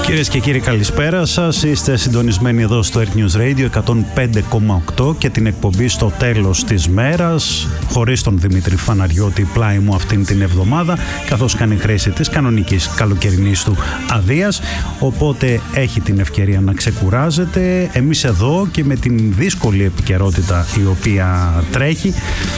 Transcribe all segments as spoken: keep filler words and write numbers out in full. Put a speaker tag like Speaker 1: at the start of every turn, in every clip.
Speaker 1: Κυρίες και κύριοι, καλησπέρα σας. Είστε συντονισμένοι εδώ στο Earth News Radio εκατόν πέντε κόμμα οκτώ και την εκπομπή στο τέλος της μέρας, χωρίς τον Δημήτρη Φαναριώτη πλάι μου αυτήν την εβδομάδα, καθώς κάνει χρήση της κανονικής καλοκαιρινής του αδείας, οπότε έχει την ευκαιρία να ξεκουράζεται. Εμείς εδώ και με την δύσκολη επικαιρότητα η οποία τρέχει.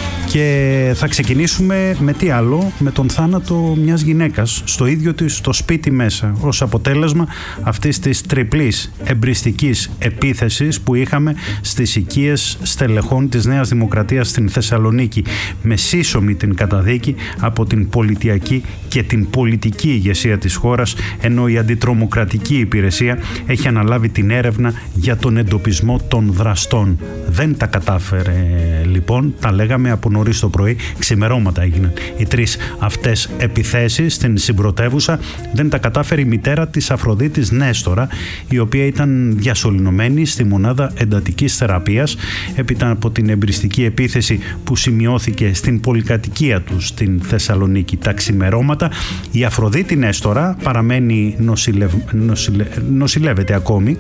Speaker 1: Και θα ξεκινήσουμε με τι άλλο, με τον θάνατο μιας γυναίκας στο ίδιο της το σπίτι μέσα, ως αποτέλεσμα αυτής της τριπλής εμπριστικής επίθεσης που είχαμε στις οικίες στελεχών της Νέας Δημοκρατίας στην Θεσσαλονίκη, με σύσσωμη την καταδίκη από την πολιτιακή και την πολιτική ηγεσία της χώρας, ενώ η αντιτρομοκρατική υπηρεσία έχει αναλάβει την έρευνα για τον εντοπισμό των δραστών. Δεν τα κατάφερε λοιπόν, τα λέγαμε από νωρίς το πρωί, ξημερώματα έγιναν οι τρεις αυτές επιθέσεις στην συμπρωτεύουσα. Δεν τα κατάφερε η μητέρα της Αφροδίτης Νέστορα, η οποία ήταν διασωληνωμένη στη μονάδα εντατικής θεραπείας έπειτα από την εμπριστική επίθεση που σημειώθηκε στην πολυκατοικία του στην Θεσσαλονίκη τα ξημερώματα. Η Αφροδίτη Νέστορα παραμένει νοσηλευ... νοσηλε... νοσηλεύεται ακόμη.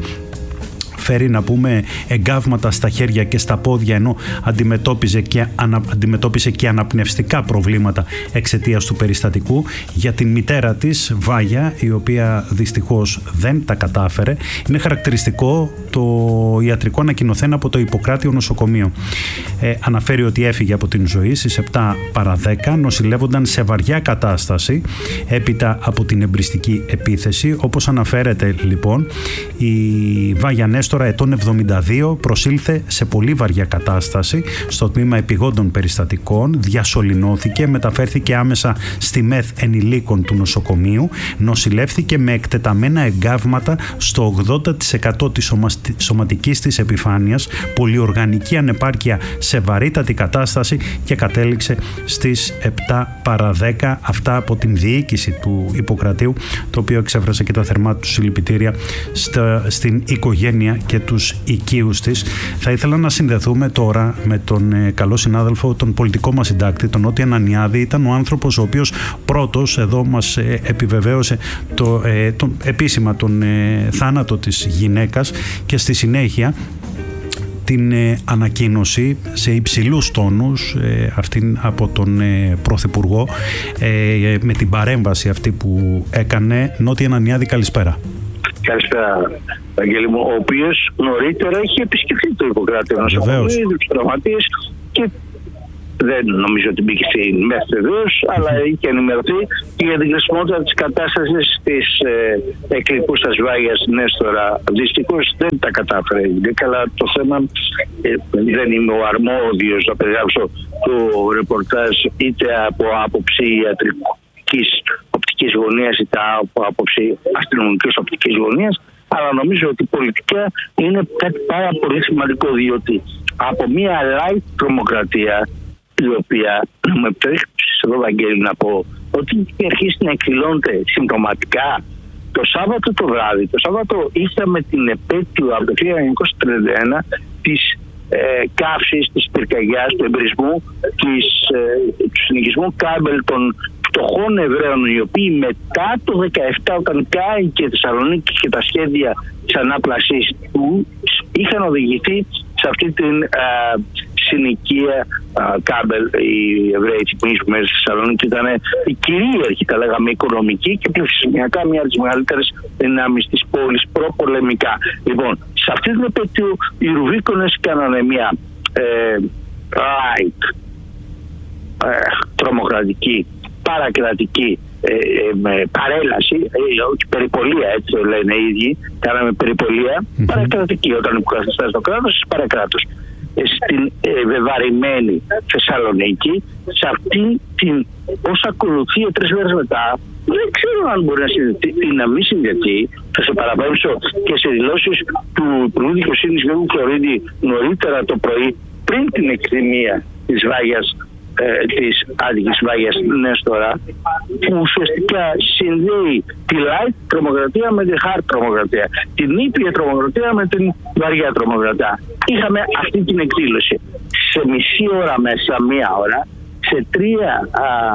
Speaker 1: Φέρει να πούμε εγκάβματα στα χέρια και στα πόδια, ενώ αντιμετώπιζε και, ανα, αντιμετώπιζε και αναπνευστικά προβλήματα εξαιτίας του περιστατικού. Για την μητέρα της, Βάγια, η οποία δυστυχώς δεν τα κατάφερε, είναι χαρακτηριστικό το ιατρικό ανακοινωθέν από το Ιπποκράτιο νοσοκομείο. Ε, αναφέρει ότι έφυγε από την ζωή στις επτά παρά δέκα, νοσηλεύονταν σε βαριά κατάσταση έπειτα από την εμπριστική επίθεση. Όπως αναφέρεται λοιπόν, η Βάγια Νέστορα, τώρα ετών εβδομήντα δύο, προσήλθε σε πολύ βαριά κατάσταση στο τμήμα επιγόντων περιστατικών, διασωληνώθηκε, μεταφέρθηκε άμεσα στη ΜΕΘ ενηλίκων του νοσοκομείου, νοσηλεύθηκε με εκτεταμένα εγκάβματα στο ογδόντα τοις εκατό της σωματικής της επιφάνειας, πολυοργανική ανεπάρκεια σε βαρύτατη κατάσταση και κατέληξε στις επτά παρά δέκα. Αυτά από την διοίκηση του Ιπποκρατίου, το οποίο εξέφρασε και τα θερμά του συλληπιτήρια στην οικογένεια και τους οικείους της. Θα ήθελα να συνδεθούμε τώρα με τον ε, καλό συνάδελφο, τον πολιτικό μας συντάκτη, τον Νότι Ανανιάδη. Ήταν ο άνθρωπος ο οποίος πρώτος εδώ μας ε, επιβεβαίωσε το, ε, το, επίσημα τον ε, θάνατο της γυναίκας και στη συνέχεια την ε, ανακοίνωση σε υψηλούς τόνους ε, αυτήν από τον ε, Πρωθυπουργό ε, με την παρέμβαση αυτή που έκανε. Νότι Ανανιάδη, καλησπέρα.
Speaker 2: Καλησπέρα, Αγγέλη μου, ο οποίος νωρίτερα έχει επισκεφθεί το Ιπποκράτιο νοσοκομείο, τους τραυματίες, και δεν νομίζω ότι μπήκε στην ΜΕΘ βεβαίως, αλλά είχε ενημερωθεί και για την χρησιμότητα της κατάστασης της ε, εκλειπούσας Βάγιας Νέστορα. Δυστυχώς δεν τα κατάφερε. Αλλά το θέμα, ε, δεν είμαι ο αρμόδιος να περιγράψω το ρεπορτάζ είτε από άποψη ιατρικής οπτικής γωνίας είτε από άποψη αστυνομικής οπτικής γωνίας, αλλά νομίζω ότι πολιτικά είναι κάτι πάρα πολύ σημαντικό, διότι από μια light τρομοκρατία, η οποία με επιτρέψει εδώ, Βαγγέλη, να πω ότι έχει αρχίσει να εκδηλώνεται συμπτωματικά. Το Σάββατο το βράδυ, το Σάββατο είχαμε την επέτειο από το χίλια εννιακόσια τριάντα ένα της ε, καύσης, της πυρκαγιάς, του εμπρισμού, της, ε, του συνοικισμού Κάμπελ των φτωχών Εβραίων, οι οποίοι μετά το δύο χιλιάδες δεκαεπτά, όταν κάηκε η Θεσσαλονίκη και τα σχέδια της ανάπλασης του, είχαν οδηγηθεί σε αυτή την α, συνοικία α, Κάμπελ. Οι Εβραίοι της κοινής που μέσα στη Θεσσαλονίκη ήταν η κυρίαρχη, τα λέγαμε, οικονομική και πληθυσμιακά μια από τις μεγαλύτερες δυνάμεις της πόλης προπολεμικά. Λοιπόν, σε αυτή την επέτειο οι Ρουβίκονες κάνανε μια ε, right, ε, τρομοκρατική, παρακρατική ε, ε, με παρέλαση, ε, όχι περιπολία, έτσι το λένε οι ίδιοι, κάναμε περιπολία, mm-hmm. παρακρατική, όταν υποκαθιστά στο κράτος, παρακράτος. Ε, στην ε, βεβαρημένη Θεσσαλονίκη, σε αυτή την, ως ακολουθεί τρεις μέρες μετά, δεν ξέρω αν μπορεί να συνδεθεί ή να μην συνδεθεί. Θα σε παραπέμψω και σε δηλώσεις του Υπουργού Δικαιοσύνης Γιώργου Φλωρίδη νωρίτερα το πρωί, πριν την εκδημία της Βάγιας, ε, της άδικης Βάγιας Νέστορα, που ουσιαστικά συνδέει τη light τρομοκρατία με τη hard τρομοκρατία, την ήπια τρομοκρατία με την βαριά τρομοκρατία. Είχαμε αυτή την εκδήλωση. Σε μισή ώρα μέσα, μία ώρα, σε τρία α,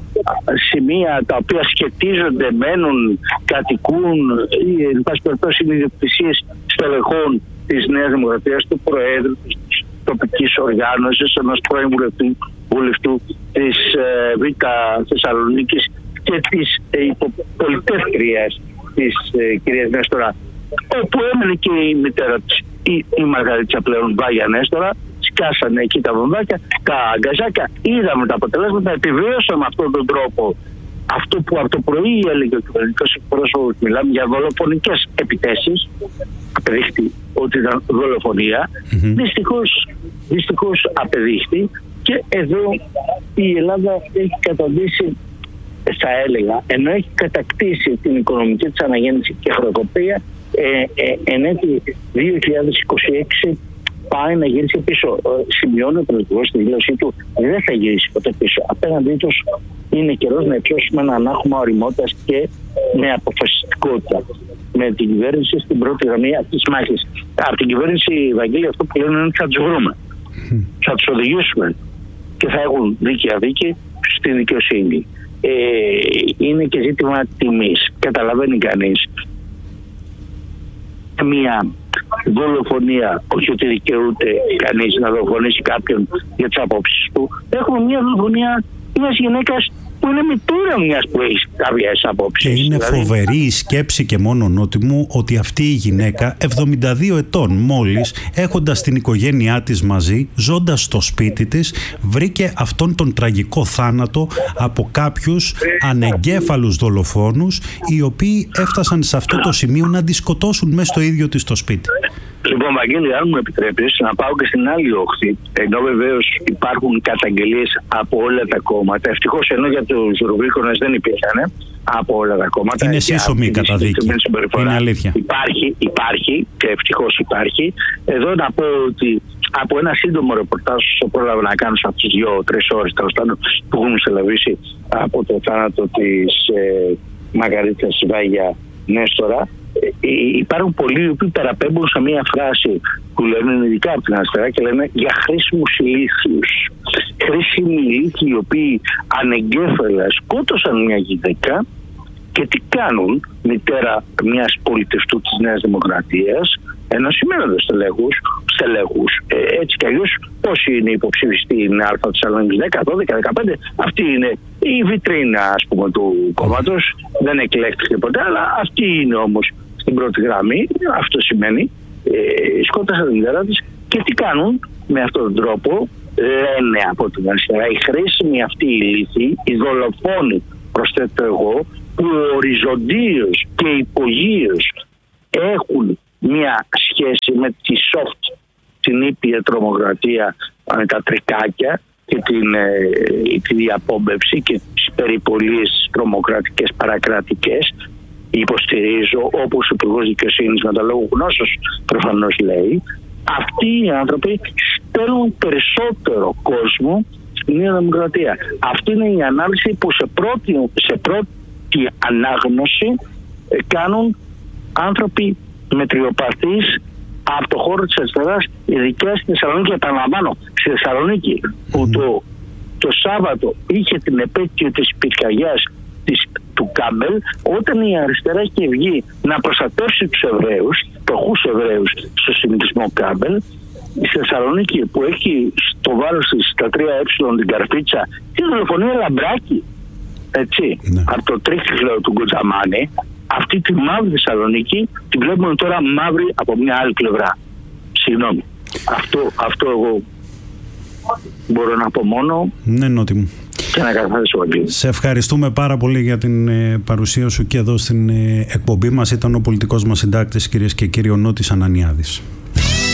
Speaker 2: σημεία τα οποία σχετίζονται, μένουν, κατοικούν ή εν πάση περιπτώσει είναι ιδιοκτησίες στελεχών της Νέας Δημοκρατίας, του Προέδρου της τοπικής οργάνωσης, ενός πρώην βουλευτού, βουλευτού της ε, Β' Θεσσαλονίκης και της ε, υποπολιτεύτριας της ε, κυρίας Νέστορα, όπου έμενε και η μητέρα της, η, η Μαργαρίτσα πλέον Βάγια Νέστορα. Σκάσανε εκεί τα βομβάκια, τα αγκαζάκια, είδαμε τα αποτελέσματα, επιβίωσαν με αυτόν τον τρόπο αυτό που από το πρωί έλεγε ο κυβερνητικός εκπρόσωπος. Μιλάμε για δολοφονικές επιθέσεις, απεδείχθη ότι ήταν δολοφονία. Mm-hmm. Δυστυχώς, δυστυχώς απεδείχθη, και εδώ η Ελλάδα έχει καταντήσει, θα έλεγα, ενώ έχει κατακτήσει την οικονομική της αναγέννηση και χρεοκοπία, ε, ε, εν έτη δύο χιλιάδες είκοσι έξι πάει να γυρίσει πίσω. Σημειώνει ο Πρωθυπουργός στη δήλωσή του, δεν θα γυρίσει ποτέ πίσω. Απέναντί τους είναι καιρός να υψώσουμε ένα ανάγχωμα ωριμότητας και με αποφασιστικότητα με την κυβέρνηση στην πρώτη γραμμή αυτής της μάχης. Από την κυβέρνηση, Βαγγέλη, αυτό που λένε είναι ότι θα τους βρούμε. Mm. Θα τους οδηγήσουμε και θα έχουν δίκαια δίκη στη δικαιοσύνη. Ε, είναι και ζήτημα τιμής. Καταλαβαίνει κανείς μια δολοφονία, όχι ότι δικαιούται κανείς να δολοφονήσει κάποιον για τις απόψεις του. Έχουμε μια δολοφονία μιας γυναίκας που είναι μητέρα μιας που έχει κάποιες απόψεις.
Speaker 1: Και είναι δηλαδή φοβερή η σκέψη και μόνο νότιμου ότι αυτή η γυναίκα εβδομήντα δύο ετών μόλις, έχοντας την οικογένειά της μαζί, ζώντας στο σπίτι της, βρήκε αυτόν τον τραγικό θάνατο από κάποιους ανεγκέφαλους δολοφόνους, οι οποίοι έφτασαν σε αυτό το σημείο να τη σκοτώσουν μέσα στο ίδιο της το σπίτι.
Speaker 2: Λοιπόν, Βαγγέλη, αν μου επιτρέπεις να πάω και στην άλλη όχθη, ενώ βεβαίως υπάρχουν καταγγελίες από όλα τα κόμματα. Ευτυχώς, ενώ για τους Ρουμπίκονες δεν υπήρχαν από όλα τα κόμματα.
Speaker 1: Είναι σύσσωμη η καταδίκη. Είναι αλήθεια.
Speaker 2: Υπάρχει, υπάρχει και ευτυχώς υπάρχει. Εδώ να πω ότι από ένα σύντομο ρεπορτάζ που πρόλαβα να κάνω σε αυτές τις δύο-τρεις ώρες που έχουν συλλαβήσει από το θάνατο της ε, Μαργαρίτσας Βάγια Νέστορα, υπάρχουν πολλοί οι οποίοι παραπέμπουν σε μια φράση που λένε ειδικά από την αριστερά και λένε για χρήσιμους ηλίθιους. Χρήσιμοι ηλίθιοι οι οποίοι ανεγκέφαλα σκότωσαν μια γυναίκα και τι κάνουν, μητέρα μιας πολιτευτού της Νέας Δημοκρατίας, ενός σημαίνοντας στελέχους, στελέχους ε, έτσι κι αλλιώς πόσοι είναι υποψήφοι στην Α Θεσσαλονίκη, δέκα, δώδεκα, δεκαπέντε, αυτή είναι η βιτρίνα, ας πούμε, του κόμματος, δεν εκλέχθηκε ποτέ, αλλά αυτή είναι όμως στην πρώτη γραμμή. Αυτό σημαίνει ε, σκότωσαν την μητέρα της και τι κάνουν με αυτόν τον τρόπο, λένε από την αριστερά, οι χρήσιμοι αυτοί οι ηλίθιοι, οι δολοφόνοι, προσθέτω εγώ, που οριζοντίως και υπογείως έχουν μια σχέση με τη soft, την ήπια τρομοκρατία, με τα τρικάκια και την, ε, τη διαπόμπευση και τις περιπολίες τρομοκρατικές παρακρατικές. Υποστηρίζω, όπως ο Υπουργός Δικαιοσύνης με το λόγο γνώσεως προφανώς λέει, αυτοί οι άνθρωποι στέλνουν περισσότερο κόσμο στη Νέα Δημοκρατία. Αυτή είναι η ανάλυση που σε πρώτη, σε πρώτη ανάγνωση ε, κάνουν άνθρωποι μετριοπαθείς από το χώρο της αριστεράς, ειδικά στη Θεσσαλονίκη. Επαναλαμβάνω, στη Θεσσαλονίκη που mm. το, το Σάββατο είχε την επέτειο της πυρκαγιάς της, του Κάμπελ, όταν η αριστερά είχε βγει να προστατεύσει τους Εβραίους, φτωχούς Εβραίους στο συνηθισμό Κάμπελ, στη Θεσσαλονίκη που έχει στο βάρος της τα τρία ε την Καρφίτσα, τη δολοφονία Λαμπράκη, έτσι, ναι. από το τρίχυκλο του Γκουτζαμάνη, αυτή τη μαύρη Θεσσαλονίκη τη βλέπουμε τώρα μαύρη από μια άλλη πλευρά. Συγγνώμη. Αυτό, αυτό εγώ μπορώ να πω μόνο.
Speaker 1: Ναι, Νότι μου.
Speaker 2: Και να καθαρίσω πολύ.
Speaker 1: Σε ευχαριστούμε πάρα πολύ για την ε, παρουσία σου και εδώ στην ε, εκπομπή μας. Ήταν ο πολιτικός μας συντάκτης, κυρίες και κύριοι, ο Νότης Ανανιάδης.